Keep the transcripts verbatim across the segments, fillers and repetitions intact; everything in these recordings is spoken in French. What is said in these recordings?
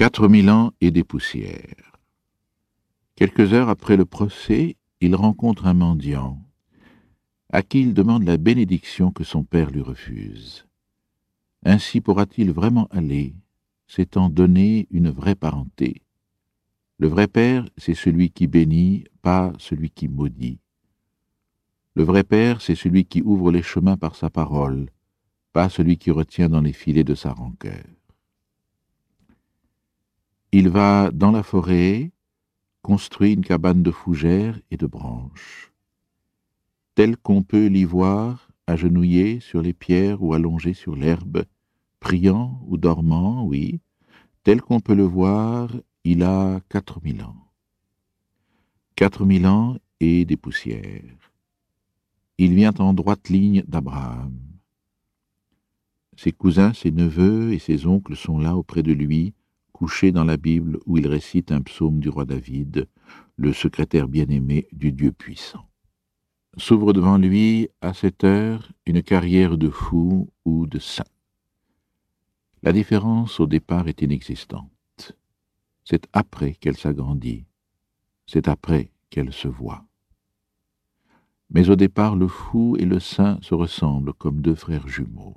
Quatre mille ans et des poussières. Quelques heures après le procès, il rencontre un mendiant, à qui il demande la bénédiction que son père lui refuse. Ainsi pourra-t-il vraiment aller, s'étant donné une vraie parenté. Le vrai père, c'est celui qui bénit, pas celui qui maudit. Le vrai père, c'est celui qui ouvre les chemins par sa parole, pas celui qui retient dans les filets de sa rancœur. Il va dans la forêt, construit une cabane de fougères et de branches. Tel qu'on peut l'y voir, agenouillé sur les pierres ou allongé sur l'herbe, priant ou dormant, oui, tel qu'on peut le voir, il a quatre mille ans. Quatre mille ans et des poussières. Il vient en droite ligne d'Abraham. Ses cousins, ses neveux et ses oncles sont là auprès de lui, couchés dans la Bible où il récite un psaume du roi David, le secrétaire bien-aimé du Dieu puissant. S'ouvre devant lui, à cette heure, une carrière de fou ou de saint. La différence au départ est inexistante. C'est après qu'elle s'agrandit. C'est après qu'elle se voit. Mais au départ, le fou et le saint se ressemblent comme deux frères jumeaux.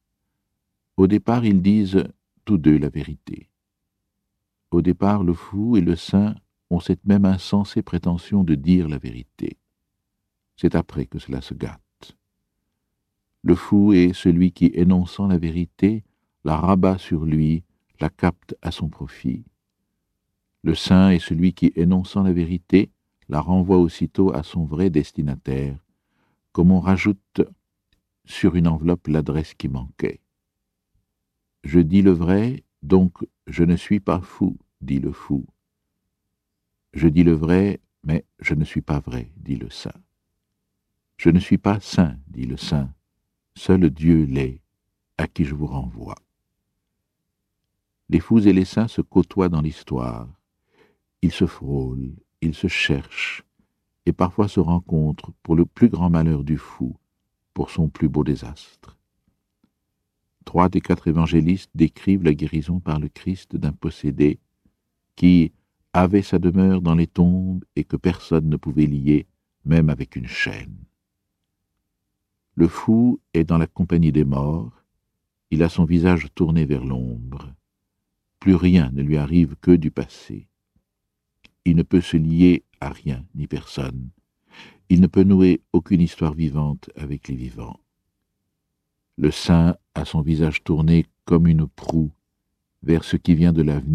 Au départ, ils disent tous deux la vérité. Au départ, le fou et le saint ont cette même insensée prétention de dire la vérité. C'est après que cela se gâte. Le fou est celui qui, énonçant la vérité, la rabat sur lui, la capte à son profit. Le saint est celui qui, énonçant la vérité, la renvoie aussitôt à son vrai destinataire, comme on rajoute sur une enveloppe l'adresse qui manquait. Je dis le vrai, donc je ne suis pas fou, dit le fou. Je dis le vrai, mais je ne suis pas vrai, dit le saint. Je ne suis pas saint, dit le saint. Seul Dieu l'est, à qui je vous renvoie. Les fous et les saints se côtoient dans l'histoire. Ils se frôlent, ils se cherchent, et parfois se rencontrent pour le plus grand malheur du fou, pour son plus beau désastre. Trois des quatre évangélistes décrivent la guérison par le Christ d'un possédé qui avait sa demeure dans les tombes et que personne ne pouvait lier, même avec une chaîne. Le fou est dans la compagnie des morts, il a son visage tourné vers l'ombre. Plus rien ne lui arrive que du passé. Il ne peut se lier à rien ni personne. Il ne peut nouer aucune histoire vivante avec les vivants. Le saint a son visage tourné comme une proue vers ce qui vient de l'avenir.